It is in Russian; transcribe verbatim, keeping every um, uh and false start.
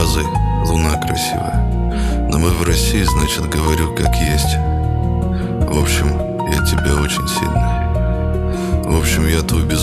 фразой «Луна красивая». Но мы в России, значит, говорю как есть. В общем, я тебя очень сильно. В общем, я твой безумный